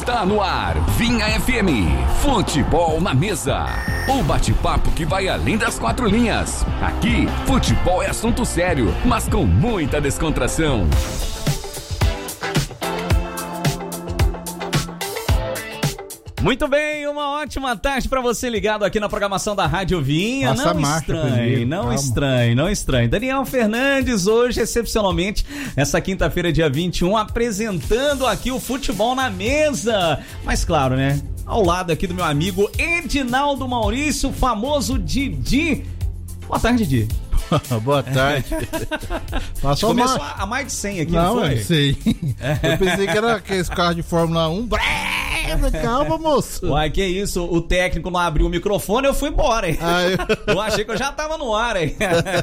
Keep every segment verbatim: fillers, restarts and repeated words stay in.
Está no ar, Vinha F M, Futebol na Mesa. O bate-papo que vai além das quatro linhas. Aqui, futebol é assunto sério, mas com muita descontração. Muito bem, uma ótima tarde pra você ligado aqui na programação da Rádio Vinha. Nossa, não marcha, estranhe, Pedro. não Calma. estranhe, não estranhe. Daniel Fernandes hoje, excepcionalmente, essa quinta-feira, dia vinte e um, apresentando aqui o Futebol na Mesa. Mas claro, né? Ao lado aqui do meu amigo Edinaldo Maurício, famoso Didi. Boa tarde, Didi. Boa tarde. Passou Começou uma... a mais de cem aqui, não, não foi? eu sei. Eu pensei que era aqueles carros de Fórmula um. Calma, moço. Uai, que isso? O técnico não abriu o microfone, eu fui embora, hein? Ah, eu... eu achei que eu já tava no ar, hein?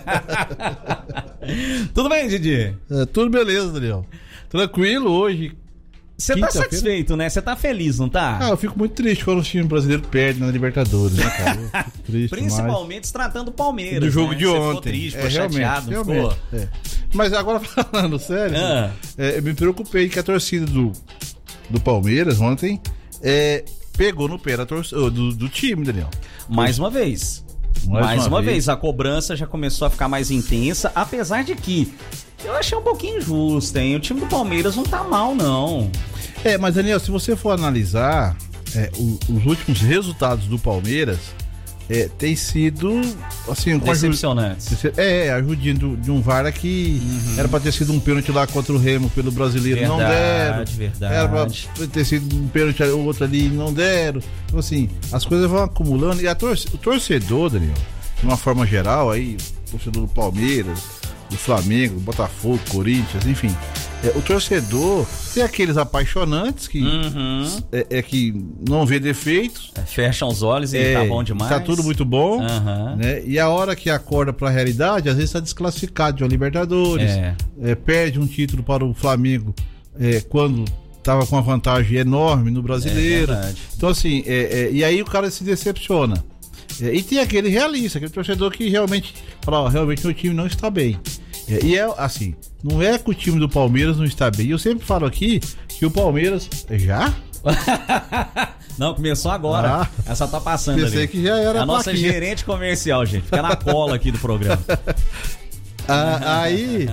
Tudo bem, Didi? É, tudo beleza, Daniel. Tranquilo hoje. Você tá satisfeito, né? Você tá feliz, não tá? Ah, eu fico muito triste quando o time brasileiro perde na Libertadores, né, cara? Eu fico triste. Principalmente mas... se tratando do Palmeiras. Do jogo né? de Você ontem. Ficou triste, é, ficou realmente, chateado, não realmente, ficou? é. Mas agora falando sério, Ah. é, eu me preocupei que a torcida do, do Palmeiras ontem é, pegou no pé da torcida, do, do time, Daniel. Mais uma vez. Mais, Mais uma, uma vez. vez. A cobrança já começou a ficar mais intensa, apesar de que eu achei um pouquinho injusto, hein? O time do Palmeiras não tá mal, não. É, mas Daniel, se você for analisar é, o, os últimos resultados do Palmeiras, é, tem sido assim, com decepcionantes. Ajuda, é, ajudinha de, de um V A R que uhum. era pra ter sido um pênalti lá contra o Remo pelo brasileiro, verdade, não deram. Verdade. Era pra ter sido um pênalti outro ali, não deram. Então, assim, as coisas vão acumulando e a torce, o torcedor, Daniel, de uma forma geral, aí, o torcedor do Palmeiras, do Flamengo, do Botafogo, Corinthians, enfim. É, o torcedor tem aqueles apaixonantes que, uhum. é, é que não vê defeitos. É, fecham os olhos e é, tá bom demais. Tá tudo muito bom. Uhum. Né? E a hora que acorda pra realidade, às vezes tá desclassificado de uma Libertadores. É. É, perde um título para o Flamengo é, quando tava com uma vantagem enorme no Brasileiro. É então assim, é, é, e aí o cara se decepciona. É, e tem aquele realista, aquele torcedor que realmente fala, ó, realmente meu time não está bem. É, e é assim, não é que o time do Palmeiras não está bem. Eu sempre falo aqui que o Palmeiras... Já? Não, começou agora. Ah, essa tá passando pensei ali. que já era é a nossa plaquinha. gerente comercial, gente. Fica na cola aqui do programa. ah, aí...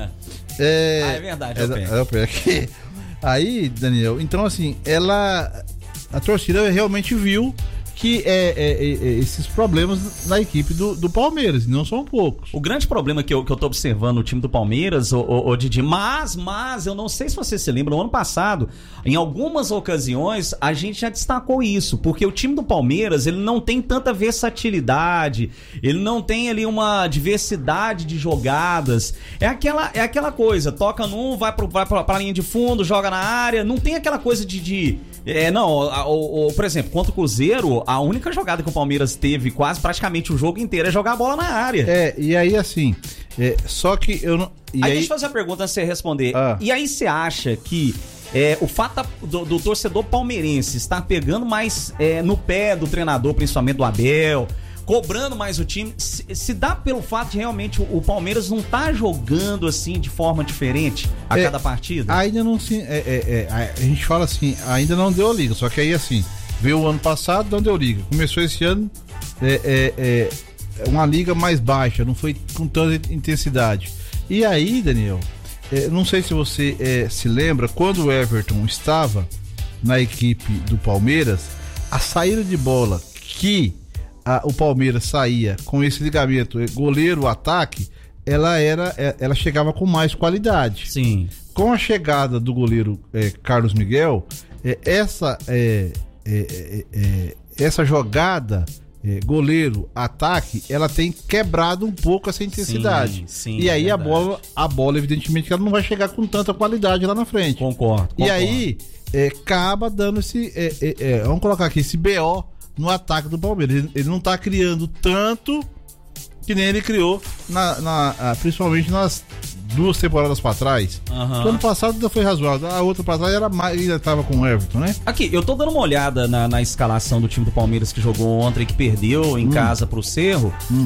É, ah, é verdade, é, é, é, aí, Daniel, então assim, ela... A torcida realmente viu que é, é, é, esses problemas na equipe do, do Palmeiras, e não são poucos. O grande problema que eu, que eu tô observando no time do Palmeiras, ô, ô, ô Didi, mas, mas, eu não sei se você se lembra, no ano passado, em algumas ocasiões, a gente já destacou isso, porque o time do Palmeiras, ele não tem tanta versatilidade, ele não tem ali uma diversidade de jogadas, é aquela, é aquela coisa, toca num, vai, pro, vai pra, pra linha de fundo, joga na área, não tem aquela coisa de... de é, não, o, o, por exemplo, contra o Cruzeiro, a única jogada que o Palmeiras teve quase praticamente o jogo inteiro é jogar a bola na área. É, e aí assim, é, só que eu não... E aí, aí deixa eu fazer uma pergunta antes de você responder. Ah. E aí você acha que é, o fato do, do torcedor palmeirense estar pegando mais é, no pé do treinador, principalmente do Abel, cobrando mais o time, se, se dá pelo fato de realmente o, o Palmeiras não tá jogando assim de forma diferente a é, cada partida? Ainda não se... É, é, é, a gente fala assim, ainda não deu liga, só que aí assim... Veio o ano passado, não deu liga. Começou esse ano é, é, é uma liga mais baixa, não foi com tanta intensidade. E aí, Daniel, é, não sei se você é, se lembra, quando o Everton estava na equipe do Palmeiras, a saída de bola que a, o Palmeiras saía com esse ligamento goleiro-ataque, ela, era, ela chegava com mais qualidade. Sim. Com a chegada do goleiro é, Carlos Miguel, é, essa... É, É, é, é, essa jogada é, goleiro, ataque, ela tem quebrado um pouco essa intensidade. Sim, sim, e aí é a bola, a bola, evidentemente, ela não vai chegar com tanta qualidade lá na frente. Concordo. concordo. E aí é, acaba dando esse. É, é, é, vamos colocar aqui, esse B O no ataque do Palmeiras. Ele, ele não tá criando tanto que nem ele criou, na, na, principalmente nas duas temporadas pra trás. Uhum. O ano passado ainda foi razoável. A outra pra trás era mais, ainda tava com o Everton, né? Aqui, eu tô dando uma olhada na, na escalação do time do Palmeiras que jogou ontem, que perdeu em hum. casa pro Cerro. Hum.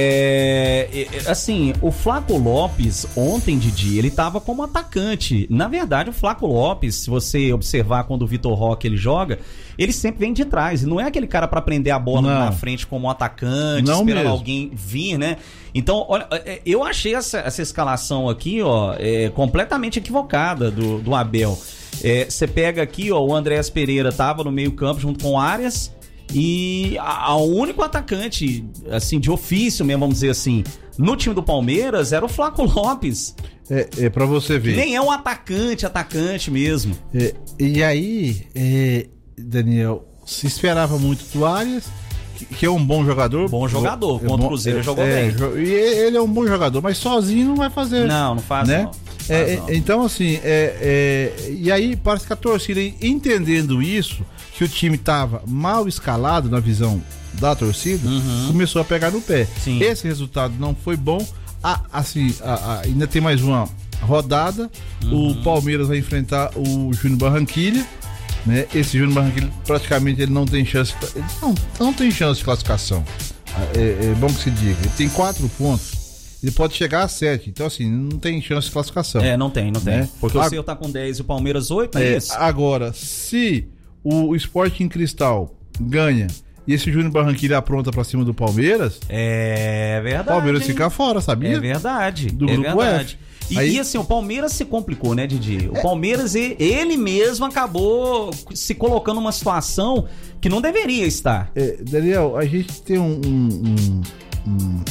É, é, assim, o Flaco Lopes, ontem, Didi, ele tava como atacante. Na verdade, o Flaco Lopes, se você observar quando o Vitor Roque ele joga, ele sempre vem de trás. E não é aquele cara pra prender a bola não. na frente como um atacante, não esperando mesmo. alguém vir, né? Então, olha, eu achei essa, essa escalação aqui, ó, é, completamente equivocada do, do Abel. Você é, pega aqui, ó, o Andréas Pereira tava no meio campo junto com o Arias e a, a único atacante, assim, de ofício mesmo, vamos dizer assim, no time do Palmeiras era o Flaco Lopes. É, é pra você ver. Nem é um atacante, atacante mesmo. É, e aí, é, Daniel, se esperava muito do Arias, que é um bom jogador. Bom jogador, contra o Cruzeiro jogou é, bem. E ele é um bom jogador, mas sozinho não vai fazer. Não, não faz, né? não. É, faz não. Então, assim, é, é, e aí parece que a torcida, entendendo isso, que o time estava mal escalado na visão da torcida, uhum. começou a pegar no pé. Sim. Esse resultado não foi bom. Ah, assim, ah, ah, ainda tem mais uma rodada. Uhum. O Palmeiras vai enfrentar o Júnior Barranquilla. Né? Esse Júnior Barranquilla praticamente ele não tem chance, ele não, não tem chance de classificação. É, é bom que se diga, ele tem quatro pontos, ele pode chegar a sete, então assim, não tem chance de classificação. É, não tem, não tem. Né? Porque a... o seu tá com dez e o Palmeiras oito, é, é isso? Agora, se o Sporting Cristal ganha e esse Júnior Barranquilla apronta pra cima do Palmeiras, é verdade. O Palmeiras fica fora, sabia? É verdade. Do é grupo verdade. F. E, Aí... e assim, o Palmeiras se complicou, né, Didi? O Palmeiras, ele mesmo acabou se colocando numa situação que não deveria estar. É, Daniel, a gente tem um... um, um, um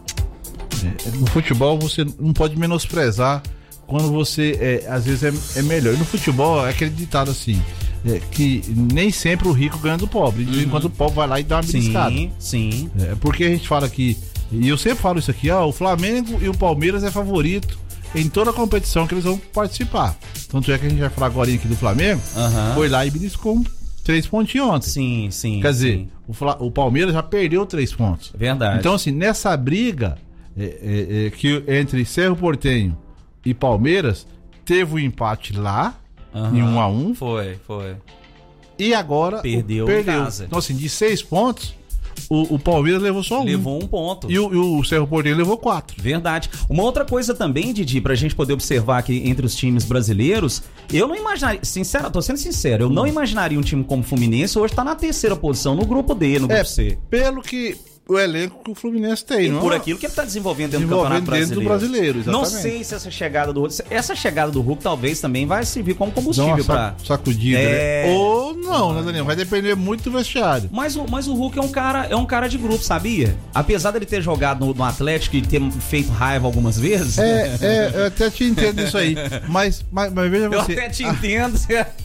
é, no futebol você não pode menosprezar quando você, é, às vezes, é, é melhor. E no futebol é aquele ditado assim, é, que nem sempre o rico ganha do pobre, uhum. enquanto o pobre vai lá e dá uma beliscada. Sim, sim. É, porque a gente fala que, e eu sempre falo isso aqui, ó, o Flamengo e o Palmeiras é favorito em toda a competição que eles vão participar. Tanto é que a gente vai falar agora aqui do Flamengo, uhum. foi lá e beliscou três pontinhos ontem. Sim, sim. Quer dizer, sim. O, Fla, o Palmeiras já perdeu três pontos. Verdade. Então, assim, nessa briga é, é, é, que entre Cerro Porteño e Palmeiras, teve o um empate lá, uhum. em um a um. Foi, foi. E agora perdeu, perdeu. Em casa. Então, assim, de seis pontos, O, o Palmeiras levou só um. Levou um ponto. E o, e o Cerro Porteño levou quatro. Verdade. Uma outra coisa também, Didi, pra gente poder observar aqui entre os times brasileiros, eu não imaginaria, sincero, tô sendo sincero, eu não imaginaria um time como o Fluminense hoje tá na terceira posição no grupo D, no grupo é, C. Pelo que o elenco que o Fluminense tem, e não por é? aquilo que ele tá desenvolvendo dentro desenvolvendo do Campeonato dentro Brasileiro. do brasileiro, exatamente. Não sei se essa chegada do Hulk, essa chegada do Hulk talvez também vai servir como combustível para sacudida, é... né? Ou não, né, Daniel? Vai depender muito do vestiário. Mas o, mas o Hulk é um cara, é um cara de grupo, sabia? Apesar dele ter jogado no, no Atlético e ter feito raiva algumas vezes. É, é, eu até te entendo isso aí. Mas, mas, mas veja você. Eu até te entendo.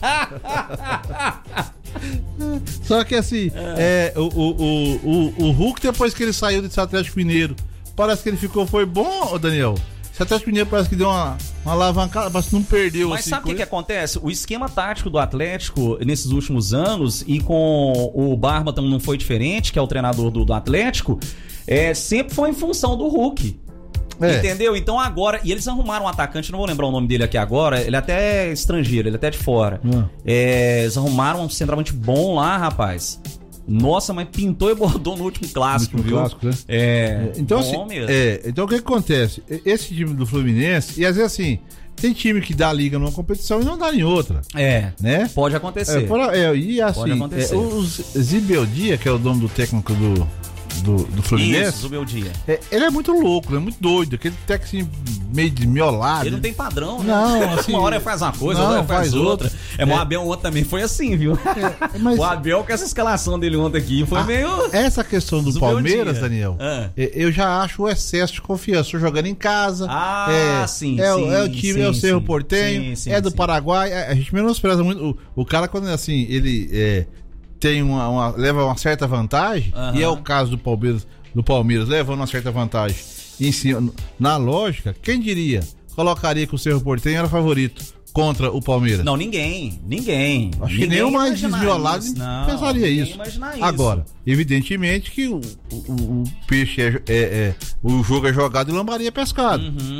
Só que assim, é. É, o, o, o, o Hulk, depois que ele saiu desse Atlético Mineiro, parece que ele ficou, foi bom, Daniel? Esse Atlético Mineiro parece que deu uma, uma alavancada, mas não perdeu. Mas assim, sabe o que, que acontece? O esquema tático do Atlético nesses últimos anos, e com o Barba não foi diferente, que é o treinador do, do Atlético, é, sempre foi em função do Hulk. É. Entendeu? Então agora... E eles arrumaram um atacante, não vou lembrar o nome dele aqui agora. Ele é até estrangeiro, ele é até de fora. Hum. É, eles arrumaram um centroavante bom lá, rapaz. Nossa, mas pintou e bordou no último clássico, no último viu? Clássico, né? É, então, bom assim, mesmo. É, então o que acontece? Esse time do Fluminense, e às vezes assim, tem time que dá liga numa competição e não dá em outra. É, né? Pode acontecer. É, por, é, e assim, pode acontecer. É, o Zibeldia, que é o dono do técnico do... Do, do Fluminense. Isso, o meu dia. É, ele é muito louco, ele é muito doido. Aquele técnico assim, meio desmiolado. Ele não tem padrão, né? Não, assim, uma hora ele faz uma coisa, não, outra ele faz, faz outra. outra. É, mas o Abel ontem também foi assim, viu? É, mas... O Abel com essa escalação dele ontem aqui foi ah, meio... Essa questão do Palmeiras, Daniel, ah. eu já acho o excesso de confiança. Estou jogando em casa. Ah, é, sim, é, sim. É o time, sim, é o Cerro sim, Porteño, sim, sim, é do sim. Paraguai. A gente menospreza muito. O, o cara, quando assim, ele é, tem uma, uma, leva uma certa vantagem, uh-huh. e é o caso do Palmeiras, do Palmeiras levando uma certa vantagem em cima, na lógica, quem diria? Colocaria que o Cerro Porteño era favorito contra o Palmeiras? Não, ninguém, ninguém. Acho ninguém que nem o mais desviolado não, pensaria isso. isso. Agora, evidentemente que o, o, o peixe é, é, é o jogo é jogado e lambaria é pescado, uhum. né?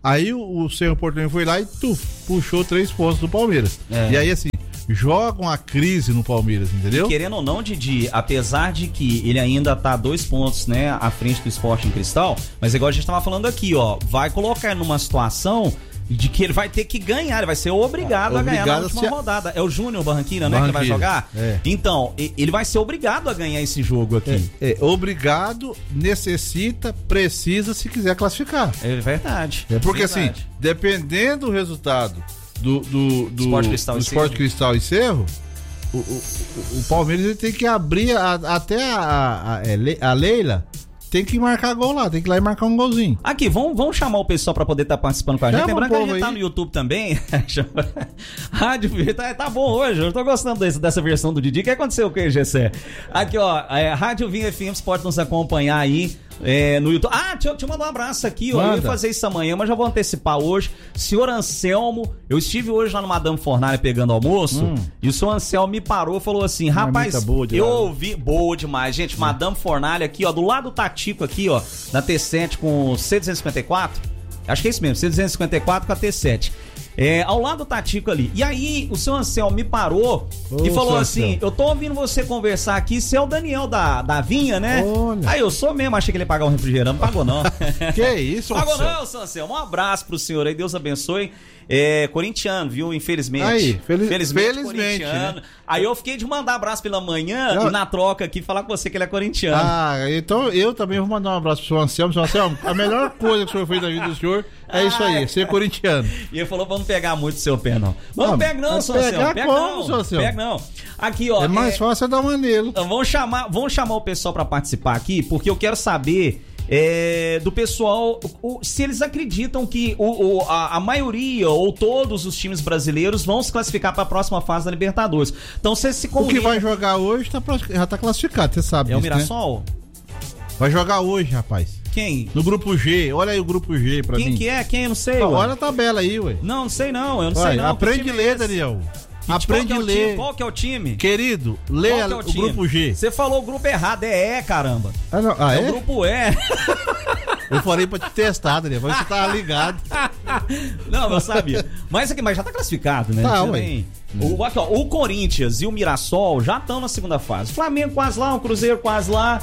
Aí o, o Cerro Porteño foi lá e tu, puxou três pontos do Palmeiras. É. E aí, assim, jogam a crise no Palmeiras, entendeu? E querendo ou não, Didi, apesar de que ele ainda tá dois pontos, né, à frente do Sporting Cristal, mas igual a gente tava falando aqui, ó, vai colocar numa situação de que ele vai ter que ganhar, ele vai ser obrigado, ah, obrigado a ganhar na última a... rodada. É o Júnior Barranquilla, né, que vai jogar? É. Então, ele vai ser obrigado a ganhar esse jogo aqui. É, é, obrigado, necessita, precisa se quiser classificar. É verdade. É porque verdade. assim, dependendo do resultado do, do, do, Sport Cristal, do e, Sport Cerro. Cristal e Cerro, o, o, o Palmeiras ele tem que abrir a, até a, a, a Leila. Tem que marcar gol lá, tem que ir lá e marcar um golzinho. Aqui, vamos, vamos chamar o pessoal pra poder estar tá participando com a gente. Chama Lembrando que a gente aí. tá no YouTube também. Rádio, tá, tá bom hoje, eu tô gostando desse, dessa versão do Didi. O que aconteceu com o G C? Aqui, ó, é, Rádio Vinha F M, você pode nos acompanhar aí. É, no YouTube. Ah, deixa eu te mandar um abraço aqui, ó. Eu ia fazer isso amanhã, mas já vou antecipar hoje. Senhor Anselmo, eu estive hoje lá no Madame Fornalha pegando almoço, hum. e o senhor Anselmo me parou e falou assim: rapaz, boa de eu lá, ouvi. Boa demais, gente. Hum. Madame Fornalha aqui, ó, do lado do Tatico aqui, ó, da T sete com C duzentos e cinquenta e quatro. Acho que é isso mesmo, C duzentos e cinquenta e quatro com a T sete. É, ao lado do Tatico ali. E aí, o seu Anselmo me parou Ô, e falou assim: Anselmo, eu tô ouvindo você conversar aqui, você é o Daniel da, da Vinha, né? Olha. Aí eu sou mesmo, achei que ele ia pagar um refrigerante, não pagou não. Que isso, Pagou não, seu Anselmo. Um abraço pro senhor aí, Deus abençoe. É, corintiano, viu? Infelizmente. Aí, fel- felizmente, felizmente corintiano. Né? Aí eu fiquei de mandar abraço pela manhã eu... e na troca aqui falar com você que ele é corintiano. Ah, então eu também vou mandar um abraço pro senhor Anselmo. Senhor Anselmo, a melhor coisa que o senhor fez na vida do senhor é isso aí, ser corintiano. E ele falou: vamos pegar muito o seu pé, não. Vamos ah, pegar não, senhor Anselmo. Pega como, não, senhor Anselmo? pega não. Aqui, ó. É mais é... fácil dar um anelo. Então, vamos chamar, vamos chamar o pessoal pra participar aqui, porque eu quero saber é, do pessoal o, se eles acreditam que o, o, a, a maioria ou todos os times brasileiros vão se classificar para a próxima fase da Libertadores. Então você se comunica... O que vai jogar hoje tá, já tá classificado, você sabe. É disso, o Mirassol? Né? Vai jogar hoje, rapaz. Quem? No grupo G. Olha aí o grupo G pra Quem mim. Quem que é? Quem? Eu não sei. Pô, olha a tabela aí, ué. Não, não sei não. Eu não Ué, sei não. Aprende a ler, Daniel. Que, aprende a é ler. Time? Qual que é o time? Querido, lê é o, o, o grupo G. Você falou o grupo errado. É E, caramba. Ah, não. Ah, é? É o grupo E. Eu falei pra te testar, Daniel. Você tava ligado. Não, eu sabia. Mas aqui, mas já tá classificado, né? Tá, ué. O, aqui, ó, o Corinthians e o Mirassol já estão na segunda fase. Flamengo quase lá, o Cruzeiro quase lá.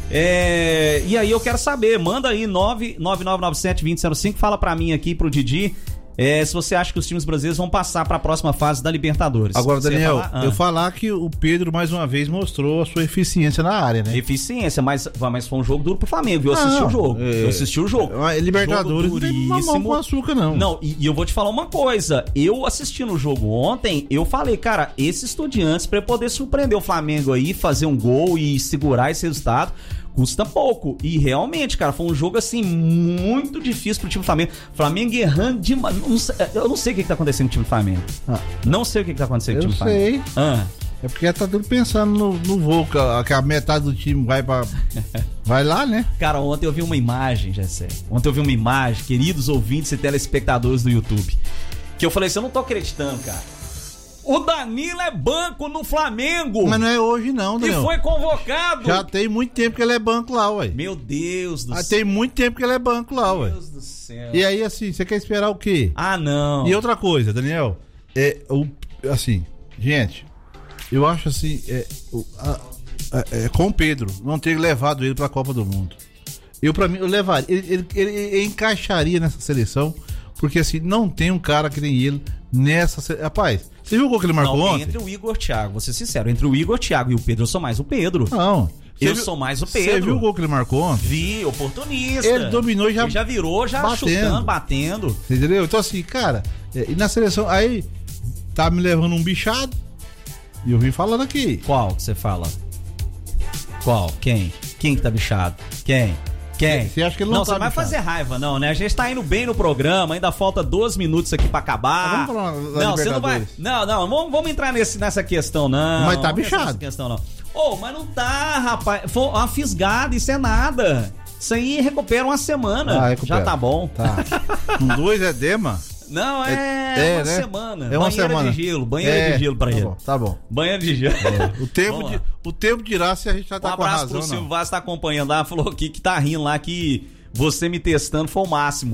É, e aí eu quero saber, manda aí nove nove nove nove sete dois zero zero cinco, fala pra mim aqui, pro Didi, é, se você acha que os times brasileiros vão passar pra próxima fase da Libertadores. Agora, você Daniel, falar? Ah. eu falar que o Pedro mais uma vez mostrou a sua eficiência na área, né? Eficiência, mas, mas foi um jogo duro pro Flamengo, eu assisti não, o jogo. É, eu assisti o jogo. Libertadores jogo não tem mamão com açúcar, não. Não, e, e eu vou te falar uma coisa, eu assistindo o jogo ontem, eu falei, cara, esses Estudiantes, pra poder surpreender o Flamengo aí, fazer um gol e segurar esse resultado, custa pouco. E realmente, cara, foi um jogo assim muito difícil pro time do Flamengo. Flamengo errando demais. Eu não sei o que, que tá acontecendo no time do Flamengo. Ah. Não sei o que, que tá acontecendo no time do Flamengo. Eu sei. Ah. É porque tá tudo pensando no, no voo, que a, que a metade do time vai pra. Vai lá, né? Cara, ontem eu vi uma imagem, Jessé. Ontem eu vi uma imagem, queridos ouvintes e telespectadores do YouTube, que eu falei assim, eu não tô acreditando, cara. O Danilo é banco no Flamengo. Mas não é hoje não, Daniel. E foi convocado. Já tem muito tempo que ele é banco lá, ué. Meu Deus do ah, céu. Tem muito tempo que ele é banco lá, ué. Meu Deus do céu. E aí, assim, você quer esperar o quê? Ah, não. E outra coisa, Daniel, é, o, assim, gente, eu acho assim, é, o, a, a, é, com o Pedro, não ter levado ele pra Copa do Mundo. Eu, pra mim, eu levaria, ele, ele, ele, ele encaixaria nessa seleção, porque assim, não tem um cara que nem ele nessa seleção. Rapaz, você viu o gol que ele marcou não, ontem? Entre o Igor e o Thiago, vou ser sincero, entre o Igor, o Thiago e o Pedro, eu sou mais o Pedro. Não. Eu viu, sou mais o Pedro. Você viu o gol que ele marcou ontem? Vi, oportunista. Ele dominou e já... Ele já virou, já batendo. chutando, batendo. Você entendeu? Então assim, cara, e na seleção, aí tá me levando um bichado e eu vim falando aqui. Qual que você fala? Qual? Quem? Quem que tá bichado? Quem? Quem? Você acha que ele não, não tá você vai bichado? fazer raiva, não, né? A gente tá indo bem no programa, ainda falta doze minutos aqui pra acabar. Ah, vamos falar da não, você não vai. Não, não, vamos, vamos entrar nesse, nessa questão, não. Mas tá vamos bichado. Nessa questão, não. Ô, oh, mas não tá, rapaz. Foi uma fisgada, isso é nada. Isso aí recupera uma semana. Ah, recupera. Já tá bom. Tá. Com dois edema? Não, é, é, uma né? semana. É uma banheira semana. de gelo, banheira é, de gelo pra tá ele. Bom, tá bom. Banheira de gelo. É. O, tempo de, o tempo dirá se a gente já tá um com a razão. Um abraço pro não. Silvio Vaz, tá acompanhando lá, falou aqui que tá rindo lá que você me testando foi o máximo.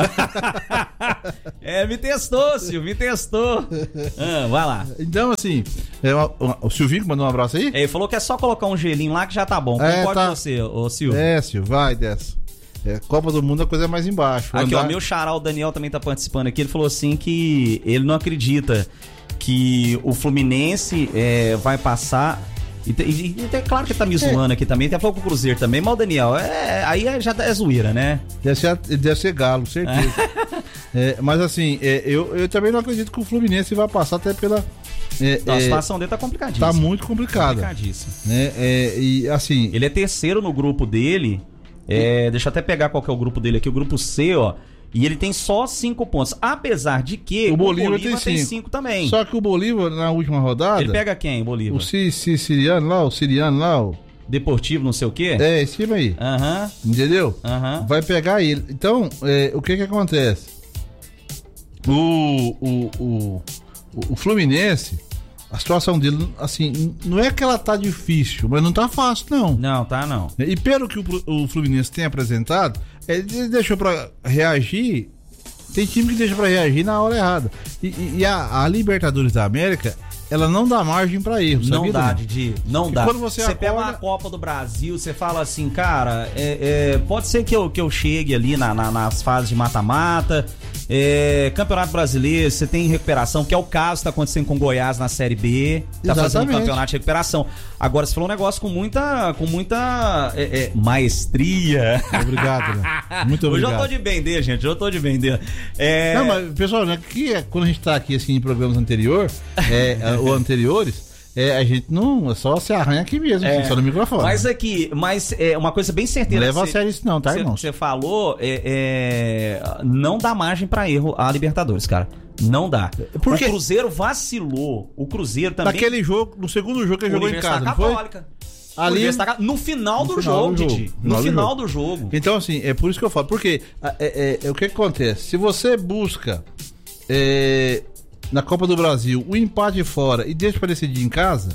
É, me testou, Silvio, me testou. Ah, vai lá. Então, assim, é, o, o Silvinho que mandou um abraço aí? É, ele falou que é só colocar um gelinho lá que já tá bom. É, Concordo tá. com você, ô Silvio. É, Silvio, vai dessa. É, Copa do Mundo a coisa é mais embaixo. Aqui, Andar... ó, meu xará, o Daniel também tá participando aqui. Ele falou assim que ele não acredita que o Fluminense é, vai passar. E, e, e é claro que ele tá me zoando aqui também. Até falou com o Cruzeiro também. Mas o Daniel, é, aí é, já é zoeira, né? Deve ser, deve ser galo, certeza. É, mas assim, é, eu, eu também não acredito que o Fluminense vai passar até pela. É, Então, a é, situação dele tá complicadíssima. tá muito complicada. Complicadíssima. Né? É, e assim. Ele é terceiro no grupo dele. É, deixa eu até pegar qual que é o grupo dele aqui. O grupo C, ó. E ele tem só cinco pontos. Apesar de que o Bolívar, o Bolívar tem cinco. cinco também. Só que o Bolívar, na última rodada. Ele pega quem, o Bolívar? O si, si, siriano lá, o siriano lá. O... Deportivo, não sei o quê? É, esse time aí. Aham. Uhum. Entendeu? Aham. Uhum. Vai pegar ele. Então, é, o que que acontece? O, o, o, o Fluminense, a situação dele, assim, não é que ela tá difícil, mas não tá fácil, não. Não, tá não. E pelo que o, o Fluminense tem apresentado, ele deixou pra reagir. Tem time que deixa pra reagir na hora errada. E, e, e a, a Libertadores da América, ela não dá margem pra erro. Não sabia, dá, né? Didi. Não e dá. quando você você acorda... pega uma Copa do Brasil, você fala assim, cara, é, é, pode ser que eu, que eu chegue ali na, na, nas fases de mata-mata. É, Campeonato Brasileiro, você tem recuperação, que é o caso que tá acontecendo com o Goiás na Série B. Tá Exatamente. fazendo um campeonato de recuperação. Agora, você falou um negócio com muita, com muita é, é, maestria. Obrigado, né? Muito obrigado. Hoje eu tô de bem dele, gente. Hoje eu tô de bem dele. É... Não, mas, pessoal, né, que é, quando a gente tá aqui assim em programas anteriores, é, ou anteriores, é, a gente não. É só se arranha aqui mesmo, É, assim, só no microfone. Mas aqui, mas é uma coisa bem certeira. Não leva que a sério isso, não, tá, cê, irmão? Você falou, é, é, não dá margem pra erro a Libertadores, cara. Não dá. Por quê? O Cruzeiro vacilou. O Cruzeiro também. Naquele jogo, no segundo jogo que ele jogou em casa, não foi? Católica. Ali Universidade, no final no do final jogo, do jogo. Didi. Final No do final jogo. do jogo. Então, assim, é por isso que eu falo. Porque é, é, é, o que, que acontece? Se você busca é, na Copa do Brasil o empate fora e deixa pra decidir em casa,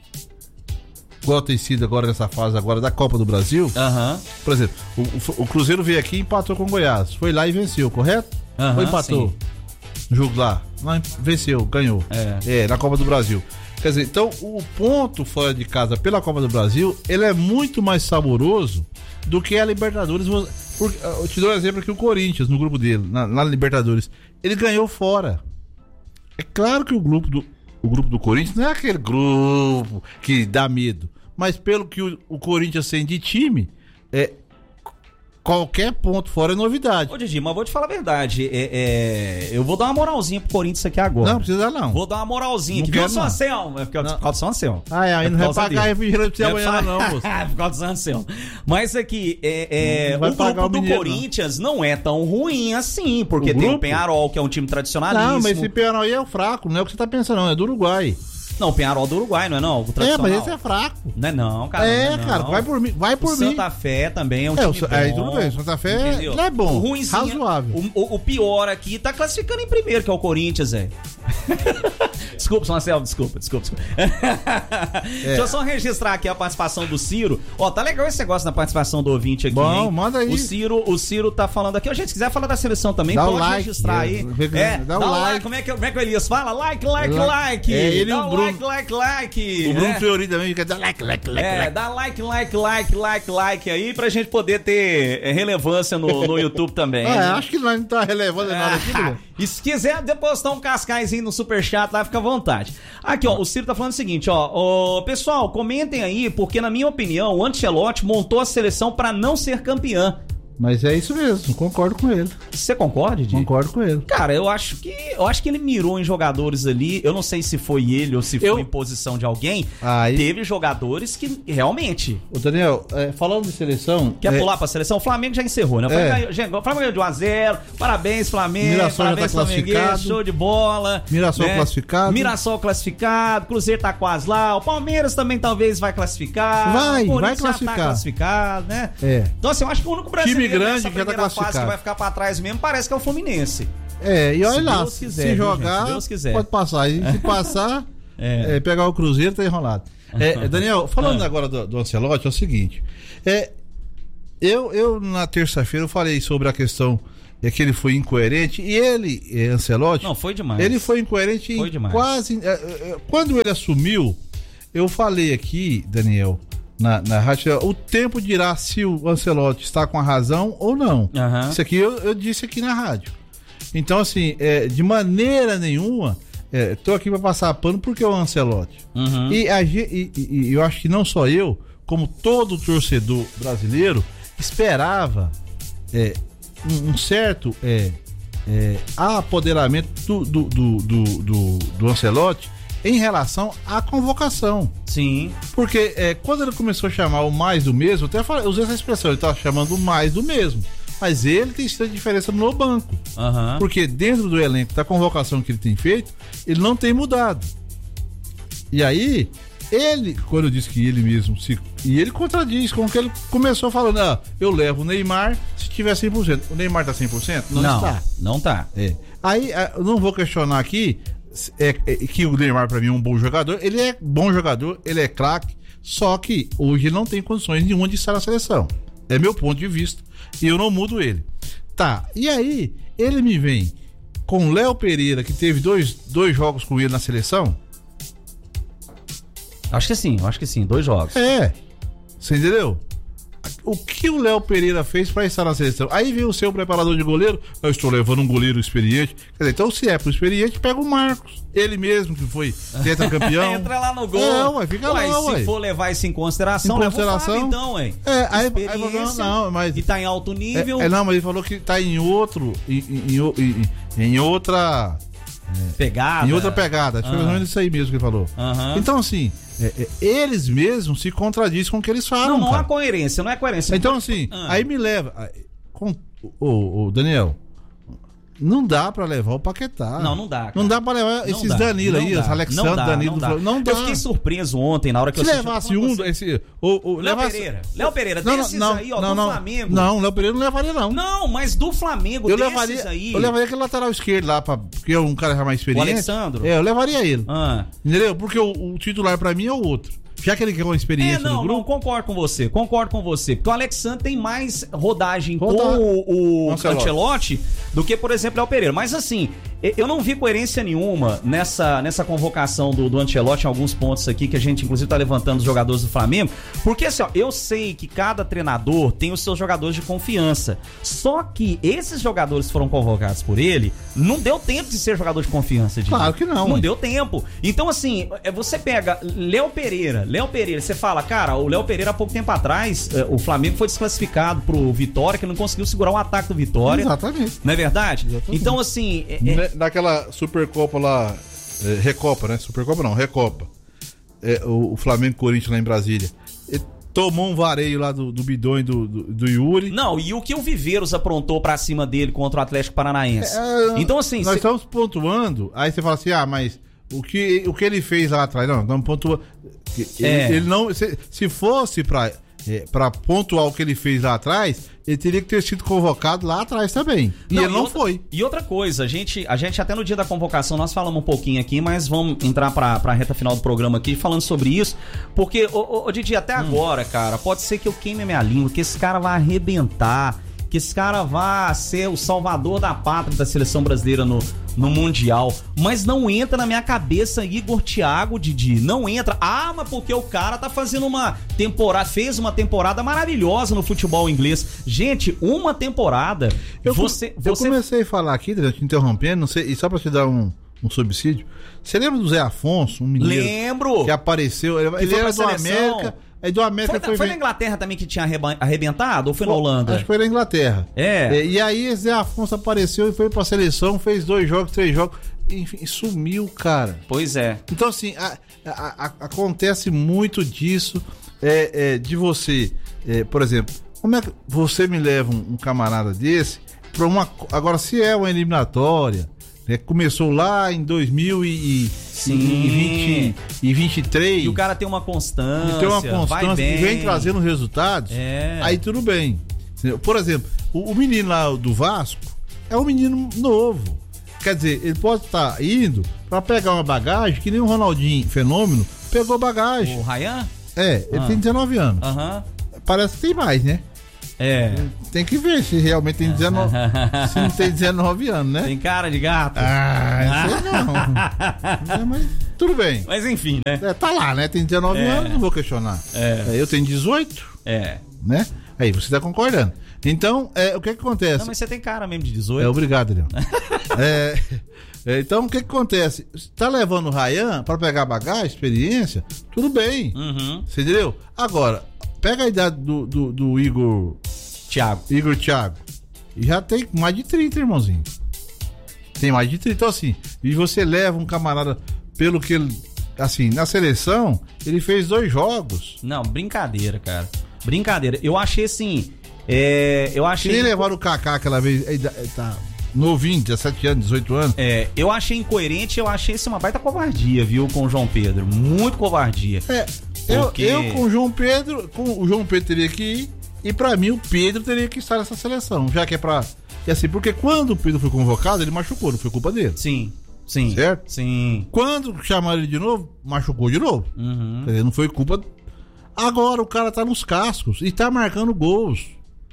igual tem sido agora nessa fase agora da Copa do Brasil, Aham. por exemplo, o, o, o Cruzeiro veio aqui e empatou com o Goiás. Foi lá e venceu, correto? Aham, Ou empatou? sim. No jogo lá. Não, venceu, ganhou. É. É, na Copa do Brasil. Quer dizer, então o ponto fora de casa pela Copa do Brasil, ele é muito mais saboroso do que a Libertadores. Por, eu te dou um exemplo aqui, o Corinthians, no grupo dele, na, na Libertadores, ele ganhou fora. É claro que o grupo do, o grupo do Corinthians não é aquele grupo que dá medo, mas pelo que o, o Corinthians tem de time, é, qualquer ponto fora é novidade. Ô, Didi, mas vou te falar a verdade. É, é, eu vou dar uma moralzinha pro Corinthians aqui agora. Não, precisa não. Vou dar uma moralzinha Não aqui. quero, Viu, São não. Anselmo? É porque eu por causa do São Anselmo. Ah, é, aí É não por vai causa pagar dele. refrigerante pra você amanhã, não, moço. Por causa do São Anselmo. Mas aqui, é, é, Não vai o pagar grupo o do mineiro, Corinthians não. não é tão ruim assim, porque O tem o grupo? Peñarol, que é um time tradicionalíssimo. Não, mas esse Penharol aí é o fraco, não é o que você tá pensando, não, é do Uruguai. Não, o Peñarol do Uruguai, não é não? O É, tradicional. mas esse é fraco. Não é não, cara. É, não é não. cara, vai por mim, vai por o mim. Santa Fé também é um É, time o- aí bom. tudo bem, o Santa Fé, Entendeu? ele é bom, O ruinzinho, razoável. O, o- o pior aqui tá classificando em primeiro, que é o Corinthians, é. Desculpa, São Anselmo, desculpa, desculpa, desculpa. Deixa eu só registrar aqui a participação do Ciro. Ó, tá legal esse negócio da participação do ouvinte aqui, Bom, hein? manda aí. O Ciro, o Ciro tá falando aqui. Ó, gente, se quiser falar da seleção também, Dá o pode like, registrar aí. é, É, dá dá o o like. like. Como é que, como é que o Elias fala? Like, like, Like. like. É, ele e dá o o Bruno. like, like, like. O Bruno É. Fiori também quer dar like, like, like, É, like. dá like, like, like, like, like aí pra gente poder ter é, relevância no, no YouTube também. Ah, é, acho que nós não tá relevando nada aqui, né? E se quiser depositar um cascaizinho no superchat lá, fica à vontade. Aqui, ó, o Ciro tá falando o seguinte, ó, ó, pessoal, comentem aí, porque na minha opinião, o Ancelotti montou a seleção pra não ser campeã. Mas é isso mesmo, concordo com ele. Você concorda, Didi? Concordo com ele. Cara, eu acho que eu acho que ele mirou em jogadores ali. Eu não sei se foi ele ou se Eu- foi em posição de alguém. Aí- Teve jogadores que realmente. Ô, Daniel, é, falando de seleção... Quer é, pular pra seleção? O Flamengo já encerrou, né? O É. Flamengo ganhou- o Flamengo ganhou de um a zero. Parabéns, Flamengo. Mirassol já Parabéns, tá Flamenguês. classificado. Show de bola. Mirassol classificado. Mirassol classificado. Cruzeiro tá quase lá. O Palmeiras também talvez vai classificar. Vai, o Corinthians vai já tá classificar. classificado, né? É. Então, assim, eu acho que o único brasileiro Time grande nessa que já tá primeira fase que classificado. vai ficar pra trás mesmo parece que é o Fluminense. É, e olha Se lá, Deus quiser, se viu, jogar, gente? Se Deus quiser. pode passar. E se passar, É. é, pegar o Cruzeiro, tá enrolado. É, Daniel, falando Ah. agora do, do Ancelotti, é o seguinte. É, eu, eu na terça-feira eu falei sobre a questão é que ele foi incoerente e ele, Ancelotti... Não, foi demais. Ele foi incoerente foi em demais. quase... Quando ele assumiu, eu falei aqui, Daniel, na, na rádio, o tempo dirá se o Ancelotti está com a razão ou não. Uhum. Isso aqui eu, eu disse aqui na rádio. Então, assim, é, de maneira nenhuma, é, tô aqui para passar pano porque é o Ancelotti. Uhum. E, a, e, e eu acho que não só eu, como todo torcedor brasileiro, esperava... É, um certo é, é, apoderamento do, do, do, do, do, do Ancelotti em relação à convocação. Sim. Porque é, quando ele começou a chamar o mais do mesmo, até falei, usei essa expressão, ele estava chamando o mais do mesmo. Mas ele tem sido a diferença no banco. Uhum. Porque dentro do elenco, da convocação que ele tem feito, ele não tem mudado. E aí, ele, quando eu disse que ele mesmo se... E ele contradiz com o que ele começou falando, ah, eu levo o Neymar se tiver cem por cento. O Neymar tá cem por cento? Não, não está. Não tá. É. Aí, eu não vou questionar aqui é, é, que o Neymar pra mim é um bom jogador. Ele é bom jogador, ele é craque, só que hoje ele não tem condições nenhuma de estar na seleção. É meu ponto de vista e eu não mudo ele. Tá, e aí ele me vem com o Léo Pereira, que teve dois, dois jogos com ele na seleção. Acho que sim, acho que sim, dois jogos. É, você entendeu? O que o Léo Pereira fez para estar na seleção? Aí vem o seu preparador de goleiro, eu estou levando um goleiro experiente. Quer dizer, então se é pro experiente, pega o Marcos. Ele mesmo que foi tetracampeão. Entra lá no gol. É, ué, fica ué, lá, se ué. for levar isso em consideração, em consideração leva o Fábio, então, ué. É, aí, aí não, não, mas... E tá em alto nível. É, é, não, mas ele falou que tá em outro, em, em, em, em outra... É, pegada. Em outra pegada. Acho que foi mais ou menos isso aí mesmo que ele falou. Uhum. Então, assim, é, é, eles mesmos se contradizem com o que eles falam. Não, não cara. há coerência, não é coerência. Então, assim, ah. aí me leva. Com, o, o Daniel, não dá pra levar o Paquetá. Não, não dá. Cara. Não dá pra levar não esses dá. Danilo aí, os Alexandre não dá, Danilo. Não dá. Não dá. Eu fiquei surpreso ontem na hora que Se eu levasse um. Esse, o, o, Léo levasse... Pereira. Léo Pereira, não, desses não, aí, ó, não, do não, Flamengo. Não, Léo Pereira não levaria, não. Não, mas do Flamengo, eu desses levaria, aí. Eu levaria aquele lateral esquerdo lá, pra, porque é um cara já mais experiente. O Alexandre? É, eu levaria ele. Ah. Entendeu? Porque o, o titular pra mim é o outro. Já que ele quer uma experiência é, não, no grupo... não, concordo com você, concordo com você. Porque o Alexandre tem mais rodagem Roda... com o, o Ancelotti. Ancelotti do que, por exemplo, o Pereira. Mas assim, eu não vi coerência nenhuma nessa, nessa convocação do, do Ancelotti em alguns pontos aqui, que a gente inclusive tá levantando os jogadores do Flamengo. Porque assim, ó, eu sei que cada treinador tem os seus jogadores de confiança. Só que esses jogadores que foram convocados por ele, não deu tempo de ser jogador de confiança. De claro que não. Não hein? deu tempo. Então assim, você pega Léo Pereira, Léo Pereira, você fala, cara, o Léo Pereira há pouco tempo atrás, o Flamengo foi desclassificado pro Vitória, que não conseguiu segurar o ataque do Vitória. Exatamente. Não é verdade? Exatamente. Então, assim... É, é... Naquela Supercopa lá, é, Recopa, né? Supercopa não, Recopa. É, o, o Flamengo Corinthians lá em Brasília. Ele tomou um vareio lá do, do Bidon e do, do, do Yuri. Não, e o que o Viveiros aprontou pra cima dele contra o Atlético Paranaense? É, então, assim... Nós cê... estamos pontuando, aí você fala assim, ah, mas... O que, o que ele fez lá atrás, não, não pontua. Ele, É. ele não. Se, se fosse pra, é, pra pontuar o que ele fez lá atrás, ele teria que ter sido convocado lá atrás também. E Não, ele não outra, foi. E outra coisa, a gente, a gente até no dia da convocação, nós falamos um pouquinho aqui, mas vamos entrar pra, pra reta final do programa aqui falando sobre isso, porque, ô, ô, ô Didi, até hum. agora, cara, pode ser que eu queime a minha língua, que esse cara vai arrebentar, que esse cara vai ser o salvador da pátria da seleção brasileira no, no Mundial, mas não entra na minha cabeça Igor Thiago, Didi, não entra. Ah, mas porque o cara tá fazendo uma temporada, fez uma temporada maravilhosa no futebol inglês. Gente, uma temporada, eu, você, eu você... comecei a falar aqui, te interrompendo, não sei, e só pra te dar um, um subsídio, você lembra do Zé Afonso, um mineiro Lembro! que apareceu, ele, ele era do América... Aí do América foi, foi, foi na Inglaterra também que tinha arrebentado? Ou foi na Holanda? Acho que foi na Inglaterra. É. E aí Zé Afonso apareceu e foi pra seleção, fez dois jogos, três jogos, enfim, sumiu, cara. Pois é. Então, assim, a, a, a, acontece muito disso, é, é, de você, é, por exemplo, como é que você me leva um, um camarada desse pra uma... Agora, se é uma eliminatória, né, começou lá em dois mil e vinte e três. E o cara tem uma constância. Tem uma constância vai bem. E vem trazendo resultados. É. Aí tudo bem. Por exemplo, o, o menino lá do Vasco é um menino novo. Quer dizer, ele pode estar indo pra pegar uma bagagem que nem o Ronaldinho Fenômeno pegou bagagem. O Ryan? É, ele ah. tem dezenove anos. Aham. Parece que tem mais, né? É. Tem que ver se realmente tem dezenove. Se não tem dezenove anos, né? Tem cara de gato. Ah, sei não. É, mas tudo bem. Mas enfim, né? É, tá lá, né? Tem dezenove É. anos, não vou questionar. É. É, eu tenho dezoito, É. né? Aí você tá concordando. Então, é, o que que acontece? Não, mas você tem cara mesmo de dezoito. É, obrigado, Leão. é, é, então, o que que acontece? Tá levando o Ryan pra pegar bagagem, experiência, tudo bem. Uhum. Você entendeu? Agora, pega a idade do, do, do Igor... Thiago. Igor Thiago. E já tem mais de trinta, irmãozinho. Tem mais de trinta. Então, assim, e você leva um camarada, pelo que ele... Assim, na seleção, ele fez dois jogos. Não, brincadeira, cara. Brincadeira. Eu achei assim... É, eu achei... Se nem levaram o Kaká aquela vez... Ele tá novinho, dezessete anos, dezoito anos. É, eu achei incoerente, eu achei isso uma baita covardia, viu, com o João Pedro. Muito covardia. É, eu, Porque- eu com o João Pedro, com o João Pedro teria que ir, e pra mim o Pedro teria que estar nessa seleção, já que é pra... E assim, porque quando o Pedro foi convocado, ele machucou, não foi culpa dele. Sim, sim. Certo? Sim. Quando chamaram ele de novo, machucou de novo. Uhum. Quer dizer, não foi culpa... Agora o cara tá nos cascos e tá marcando gols.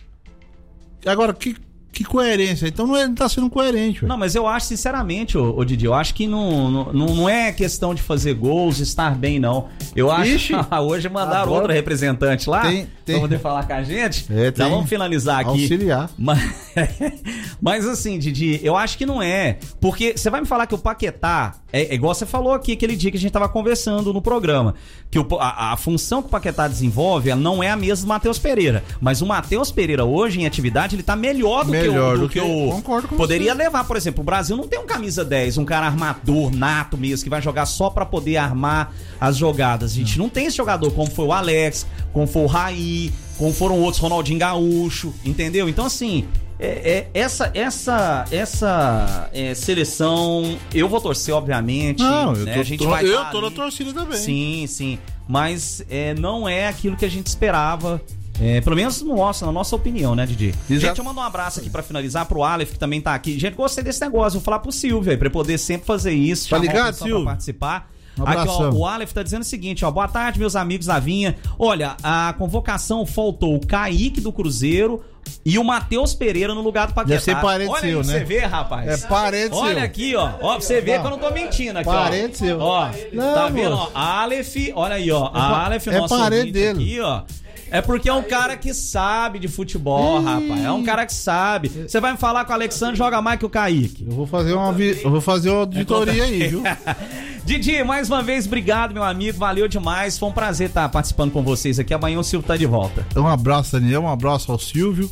Agora, que, que coerência? Então não, é, não tá sendo coerente, velho. Não, mas eu acho, sinceramente, ô, ô Didi, eu acho que não, não, não é questão de fazer gols, estar bem, não. Eu acho Ixi, que hoje mandaram agora outro representante lá tem- tem- pra poder falar com a gente. É, Já tem vamos finalizar aqui. auxiliar. Mas, mas assim, Didi, eu acho que não é. Porque você vai me falar que o Paquetá, é, é igual você falou aqui aquele dia que a gente tava conversando no programa, que o, a, a função que o Paquetá desenvolve, ela não é a mesma do Matheus Pereira. Mas o Matheus Pereira hoje, em atividade, ele tá melhor do Melhor que o... do Do que que- o concordo com poderia você. levar, por exemplo, o Brasil não tem um camisa dez, um cara armador nato mesmo, que vai jogar só pra poder armar as jogadas. A gente não tem esse jogador como foi o Alex, como foi o Raí, como foram outros, Ronaldinho Gaúcho, entendeu? Então, assim, é, é, essa, essa, essa é, seleção, eu vou torcer, obviamente. Não, eu né? tô, A gente tô- vai eu tá tô na ali. torcida também. Sim, sim. Mas é, não é aquilo que a gente esperava. É, pelo menos no nosso, na nossa opinião, né, Didi? Exato. Gente, eu mando um abraço aqui pra finalizar pro Aleph, que também tá aqui. Gente, gostei desse negócio. Vou falar pro Silvio, aí, pra ele poder sempre fazer isso. Tá chamar o ligado, pessoal Silvio? pra participar. Um Aqui, ó, abração. o Aleph tá dizendo o seguinte, ó. Boa tarde, meus amigos da Vinha. Olha, a convocação faltou o Kaique do Cruzeiro e o Matheus Pereira no lugar do Paquetá. Deve ser parente Olha aí seu, pra né? você ver, rapaz. É parente Olha seu. aqui, ó. Ó, pra você ver que eu não tô mentindo aqui, Parente ó. seu. Ó, Não, tá vendo, ó? moço. Aleph, olha aí, ó. pa- Aleph, é nosso parente ouvinte dele. aqui, ó. É porque é um cara que sabe de futebol, Ih. rapaz. É um cara que sabe. Você vai me falar que o Alexandre joga mais que o Kaique. Eu vou fazer uma, vi- eu vou fazer uma auditoria aí, viu? Didi, mais uma vez, obrigado, meu amigo. Valeu demais. Foi um prazer estar participando com vocês aqui. Amanhã o Silvio tá de volta. Um abraço, Daniel, um abraço ao Silvio.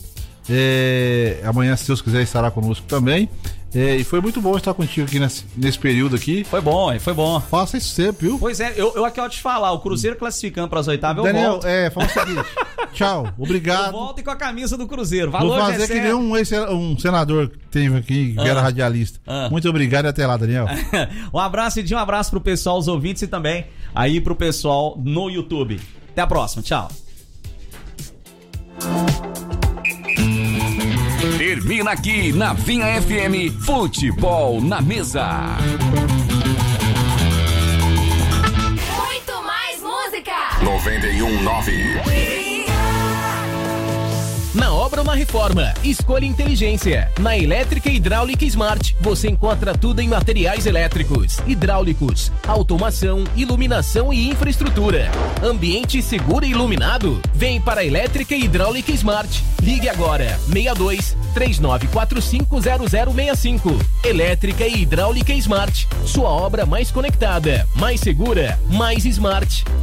É, amanhã, se Deus quiser, estará conosco também. É, e foi muito bom estar contigo aqui nesse, nesse período aqui. Foi bom, foi bom. Faça isso sempre, viu? Pois é, eu, eu aqui eu te falar, o Cruzeiro classificando para as oitavas, eu Daniel, volto. é, fala o seguinte. Tchau, Eu obrigado. volto e com a camisa do Cruzeiro. Vou Valor, fazer Gessé. que nem um, ex- um senador que teve aqui, que Ah. era radialista. Ah. Muito obrigado e até lá, Daniel. Um abraço e um abraço pro pessoal, os ouvintes e também aí pro pessoal no YouTube. Até a próxima, tchau. Termina aqui na Vinha F M, Futebol na Mesa. Muito mais música. noventa e um nove. Na obra ou na reforma, escolha inteligência. Na Elétrica Hidráulica Smart, você encontra tudo em materiais elétricos, hidráulicos, automação, iluminação e infraestrutura. Ambiente seguro e iluminado? Vem para a Elétrica Hidráulica Smart. Ligue agora, seis dois, três nove quatro cinco, zero zero seis cinco. Elétrica e Hidráulica Smart. Sua obra mais conectada, mais segura, mais smart.